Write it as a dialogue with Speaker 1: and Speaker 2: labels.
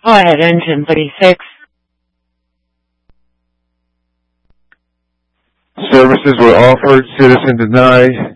Speaker 1: Go ahead, engine 36.
Speaker 2: Services were offered, citizen denied.